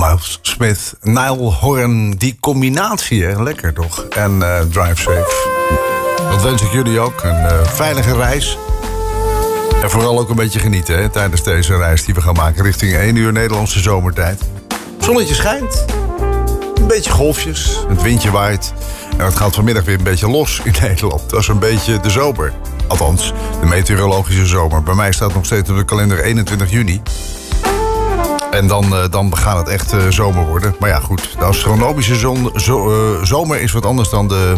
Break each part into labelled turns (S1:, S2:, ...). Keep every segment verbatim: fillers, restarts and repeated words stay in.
S1: Miles Smith, Niall Horan, die combinatie, hè? Lekker toch? En uh, drive safe. Dat wens ik jullie ook. Een uh, veilige reis. En vooral ook een beetje genieten, hè? Tijdens deze reis die we gaan maken richting één uur Nederlandse zomertijd. Zonnetje schijnt. Een beetje golfjes. Het windje waait. En het gaat vanmiddag weer een beetje los in Nederland. Dat is een beetje de zomer. Althans, de meteorologische zomer. Bij mij staat nog steeds op de kalender eenentwintig juni. En dan, uh, dan gaat het echt uh, zomer worden. Maar ja, goed. De astronomische zon, zo, uh, zomer is wat anders dan de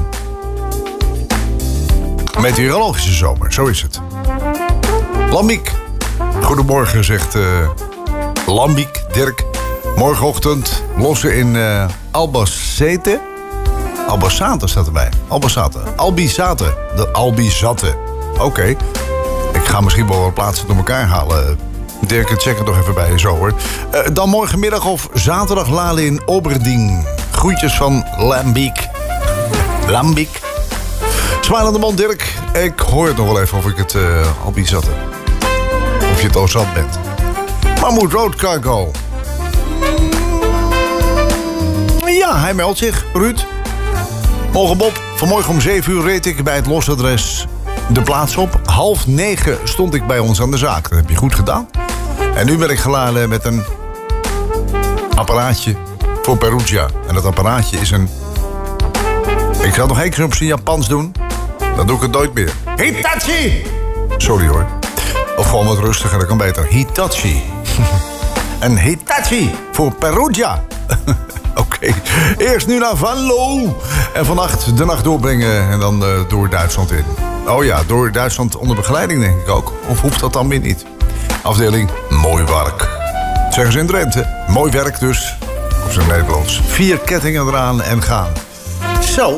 S1: meteorologische zomer. Zo is het. Lambiek. Goedemorgen, zegt uh, Lambiek, Dirk. Morgenochtend lossen in uh, Albacete. Albacete staat erbij. Albacete. Albizate. De Albizate. Oké. Okay. Ik ga misschien wel wat plaatsen door elkaar halen. Dirk, check het nog even bij je zo hoor. Uh, dan morgenmiddag of zaterdag Lale in Oberding. Groetjes van Lambiek. Lambiek. Smalende man, Dirk. Ik hoor het nog wel even of ik het uh, Albizate. Of je het al zat bent. Mammoet Road Cargo. Ja, hij meldt zich. Ruud. Morgen Bob. Vanmorgen om zeven uur reed ik bij het losadres de plaats op. Half negen stond ik bij ons aan de zaak. Dat heb je goed gedaan. En nu ben ik geladen met een apparaatje voor Perugia. En dat apparaatje is een... Ik zal het nog één keer op zijn Japans doen. Dan doe ik het nooit meer. Hitachi! Sorry hoor. Of gewoon wat rustiger, dat kan beter. Hitachi. Een Hitachi voor Perugia. Oké, okay. Eerst nu naar Venlo. En vannacht de nacht doorbrengen en dan uh, door Duitsland in. Oh ja, door Duitsland onder begeleiding denk ik ook. Of hoeft dat dan weer niet? Afdeling mooi werk. Zeggen ze in Drenthe. Mooi werk dus. Op zijn Nederlands. Vier kettingen eraan en gaan. Zo.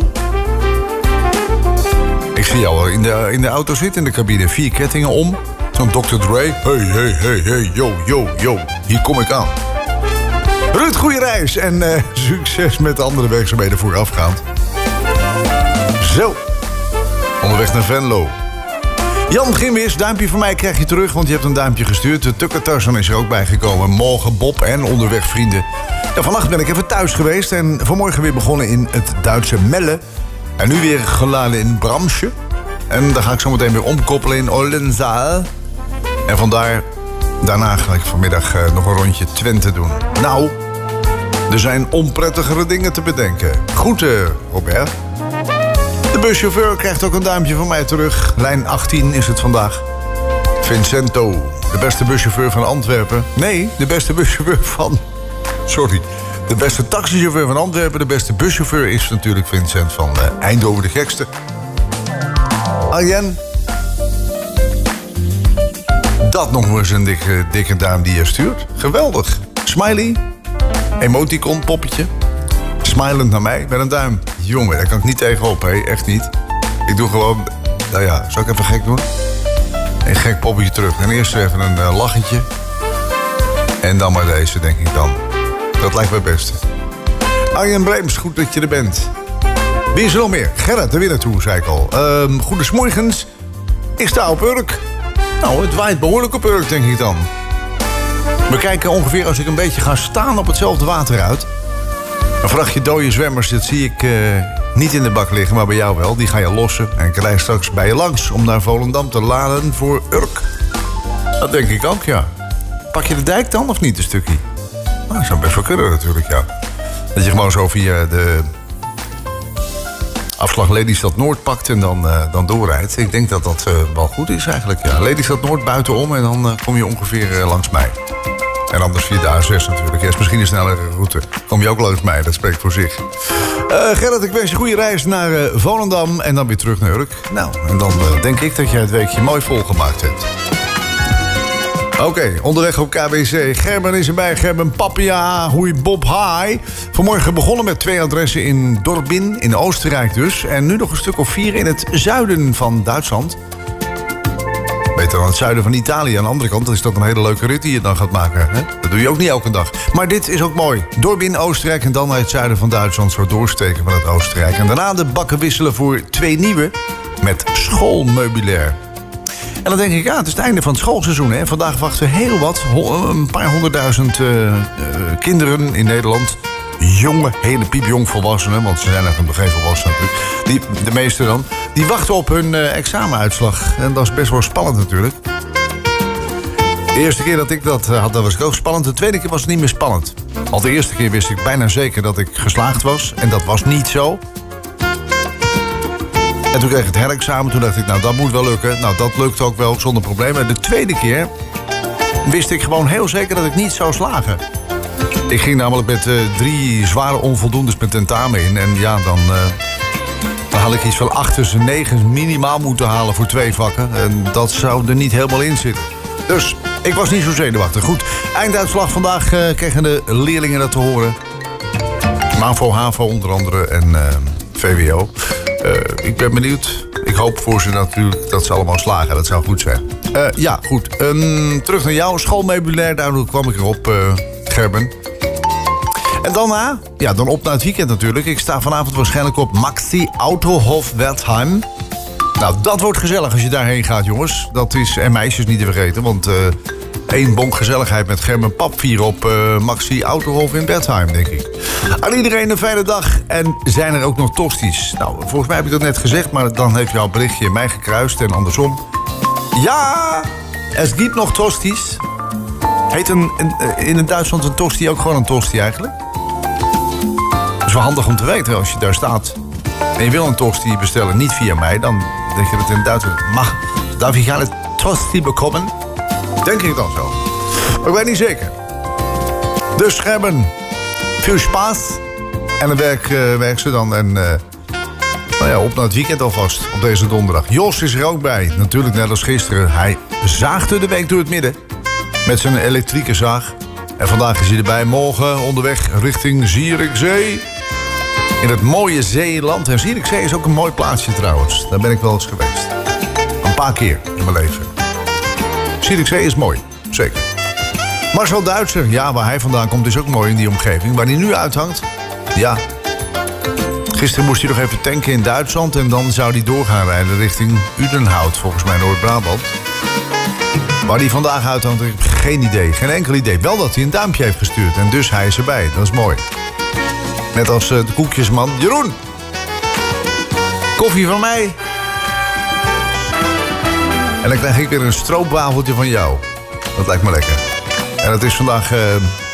S1: Ik zie jou al in de, in de auto zitten in de cabine. Vier kettingen om. Zo'n dokter Dre. Hey, hey, hey, hey, yo, yo, yo. Hier kom ik aan. Ruud, goede reis en uh, succes met de andere werkzaamheden voorafgaand. Zo. Onderweg naar Venlo. Jan Gimwis, duimpje van mij krijg je terug, want je hebt een duimpje gestuurd. De Tukker Tarzan is er ook bijgekomen. Morgen Bob en onderweg vrienden. Ja, vannacht ben ik even thuis geweest en vanmorgen weer begonnen in het Duitse Melle. En nu weer geladen in Bramsche. En dan ga ik zo meteen weer omkoppelen in Oldenzaal. En vandaar, daarna ga ik vanmiddag uh, nog een rondje Twente doen. Nou, er zijn onprettigere dingen te bedenken. Goed, uh, Robert. De buschauffeur krijgt ook een duimpje van mij terug. Lijn achttien is het vandaag. Vincento, de beste buschauffeur van Antwerpen. Nee, de beste buschauffeur van... Sorry. De beste taxichauffeur van Antwerpen. De beste buschauffeur is natuurlijk Vincent van uh, Eindhoven de gekste. Arjen. Dat nog eens een dikke, dikke duim die je stuurt. Geweldig. Smiley. Emoticon, poppetje. Smilend naar mij met een duim. Jongen, daar kan ik niet tegenop, hé. Echt niet. Ik doe gewoon... Nou ja, zal ik even gek doen? Een gek poppetje terug. En eerst even een uh, lachetje. En dan maar deze, denk ik dan. Dat lijkt me het beste. Arjen Breems, goed dat je er bent. Wie is er nog meer? Gerrit, de winnaar toe, zei ik al. Uh, Goedemorgens. Ik sta op Urk. Nou, het waait behoorlijk op Urk, denk ik dan. We kijken ongeveer als ik een beetje ga staan op hetzelfde water uit. Een vrachtje dode zwemmers, dat zie ik uh, niet in de bak liggen, maar bij jou wel. Die ga je lossen en ik rij straks bij je langs om naar Volendam te laden voor Urk. Dat denk ik ook, ja. Pak je de dijk dan of niet, een stukje? Nou, dat zou best wel kunnen natuurlijk, ja. Dat je gewoon zo via de afslag Lelystad Noord pakt en dan, uh, dan doorrijdt. Ik denk dat dat uh, wel goed is eigenlijk, ja. Lelystad Noord buitenom en dan uh, kom je ongeveer uh, langs mij. En anders via de A zes natuurlijk. Ja, is misschien een snellere route. Kom je ook langs mij, dat spreekt voor zich. Uh, Gerrit, ik wens je goede reis naar uh, Volendam en dan weer terug naar Urk. Nou, en dan uh, denk ik dat jij het weekje mooi volgemaakt hebt. Oké, okay, onderweg op K B C. Gerben is erbij. Gerben Papia, hoi Bob, hi. Vanmorgen begonnen met twee adressen in Dorbin, in Oostenrijk dus. En nu nog een stuk of vier in het zuiden van Duitsland. Beter dan het zuiden van Italië. Aan de andere kant is dat een hele leuke rit die je dan gaat maken. Hè? Dat doe je ook niet elke dag. Maar dit is ook mooi. Dorbin, Oostenrijk en dan naar het zuiden van Duitsland. Zo doorsteken van het Oostenrijk. En daarna de bakken wisselen voor twee nieuwe met schoolmeubilair. En dan denk ik, ja, het is het einde van het schoolseizoen. Hè. Vandaag wachten heel wat, een paar honderdduizend uh, uh, kinderen in Nederland. Jonge, hele piepjong volwassenen, want ze zijn eigenlijk nog geen volwassenen natuurlijk. Die, de meeste dan, die wachten op hun uh, examenuitslag. En dat is best wel spannend natuurlijk. De eerste keer dat ik dat had, dat was ook spannend. De tweede keer was het niet meer spannend. Al de eerste keer wist ik bijna zeker dat ik geslaagd was. En dat was niet zo. En toen kreeg ik het herexamen. Toen dacht ik, nou, dat moet wel lukken. Nou, dat lukt ook wel zonder problemen. De tweede keer wist ik gewoon heel zeker dat ik niet zou slagen. Ik ging namelijk met uh, drie zware onvoldoendes met tentamen in. En ja, dan, uh, dan had ik iets van acht tussen negen minimaal moeten halen voor twee vakken. En dat zou er niet helemaal in zitten. Dus ik was niet zo zenuwachtig. Goed, einduitslag vandaag uh, kregen de leerlingen dat te horen. MAVO, HAVO onder andere en uh, V W O. Uh, ik ben benieuwd. Ik hoop voor ze natuurlijk dat ze allemaal slagen. Dat zou goed zijn. Uh, ja, goed. Um, terug naar jou. Schoolmeubilair, daar kwam ik erop, uh, Gerben. En daarna, ja, dan op naar het weekend natuurlijk. Ik sta vanavond waarschijnlijk op Maxi Autohof Wertheim. Nou, dat wordt gezellig als je daarheen gaat, jongens. Dat is, en meisjes niet te vergeten, want uh, één bonk gezelligheid met Gerben Pap vieren op uh, Maxi Autohof in Wertheim, denk ik. Aan iedereen een fijne dag. En zijn er ook nog tosties? Nou, volgens mij heb ik dat net gezegd, maar dan heeft jouw berichtje mij gekruist en andersom. Ja, es gibt nog tosties. Heet een, een, in het Duitsland een tosti ook gewoon een tosti eigenlijk? Dat is wel handig om te weten als je daar staat. En je wil een tosti bestellen, niet via mij, dan denk je dat in het Duitsland. Mag, darf ik een tosti bekomen? Denk ik dan zo. Maar ik weet niet zeker. Dus Gerben, veel spaas. En dan werk, uh, werk ze dan. En uh, nou ja, op naar het weekend alvast, op deze donderdag. Jos is er ook bij, natuurlijk net als gisteren. Hij zaagde de week door het midden. Met zijn elektrieke zaag. En vandaag is hij erbij. Morgen onderweg richting Zierikzee. In het mooie Zeeland. En Zierikzee is ook een mooi plaatsje trouwens. Daar ben ik wel eens geweest. Een paar keer in mijn leven. Zierikzee is mooi, zeker. Marcel Duitser, ja, waar hij vandaan komt is ook mooi in die omgeving. Waar hij nu uithangt, ja. Gisteren moest hij nog even tanken in Duitsland. En dan zou hij doorgaan rijden richting Udenhout, volgens mij Noord-Brabant. Waar hij vandaag uithangt, ik heb geen idee. Geen enkel idee. Wel dat hij een duimpje heeft gestuurd. En dus hij is erbij. Dat is mooi. Net als uh, de koekjesman. Jeroen! Koffie van mij. En dan krijg ik weer een stroopwafeltje van jou. Dat lijkt me lekker. En het is vandaag uh,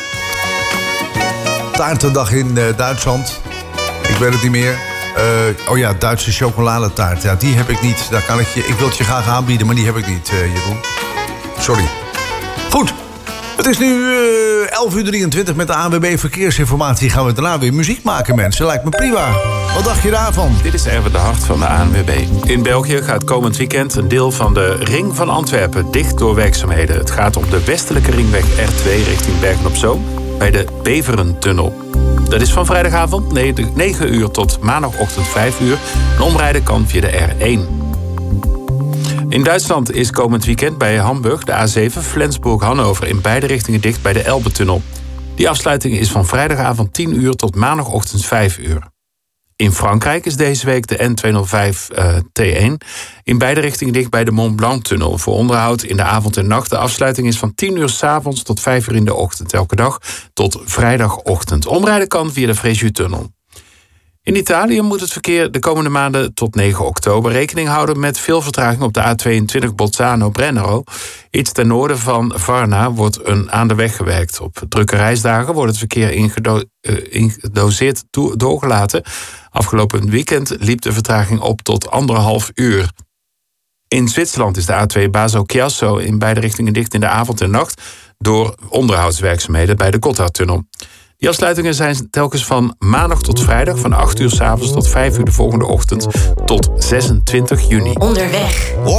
S1: taartendag in uh, Duitsland. Ik weet het niet meer. Uh, oh ja, Duitse chocoladetaart. Ja, die heb ik niet. Daar kan ik, je, ik wil het je graag aanbieden, maar die heb ik niet, uh, Jeroen. Sorry. Goed. Het is nu uh, elf uur drieëntwintig met de A N W B Verkeersinformatie. Gaan we daarna weer muziek maken, mensen. Lijkt me prima. Wat dacht je daarvan?
S2: Dit is Erwin de Hart van de A N W B. In België gaat komend weekend een deel van de ring van Antwerpen dicht door werkzaamheden. Het gaat om de westelijke ringweg R twee richting Bergen-op-Zoom bij de Beverentunnel. Dat is van vrijdagavond negen uur tot maandagochtend vijf uur. En omrijden kan via de R één. In Duitsland is komend weekend bij Hamburg de A zeven Flensburg-Hannover in beide richtingen dicht bij de Elbetunnel. Die afsluiting is van vrijdagavond tien uur tot maandagochtend vijf uur. In Frankrijk is deze week de N tweehonderdvijf uh, T één in beide richtingen dicht bij de Mont Blanc-tunnel. Voor onderhoud in de avond en nacht. De afsluiting is van tien uur 's avonds tot vijf uur in de ochtend. Elke dag tot vrijdagochtend. Omrijden kan via de Frejus-tunnel. In Italië moet het verkeer de komende maanden tot negen oktober rekening houden met veel vertraging op de A tweeëntwintig Bolzano-Brennero. Iets ten noorden van Varna wordt een aan de weg gewerkt. Op drukke reisdagen wordt het verkeer ingedo- uh, ingedoseerd to- doorgelaten. Afgelopen weekend liep de vertraging op tot anderhalf uur. In Zwitserland is de A twee Basel-Chiasso in beide richtingen dicht in de avond en nacht door onderhoudswerkzaamheden bij de Gotthardtunnel. Die afsluitingen zijn telkens van maandag tot vrijdag van acht uur 's avonds tot vijf uur de volgende ochtend tot zesentwintig juni.
S3: Onderweg.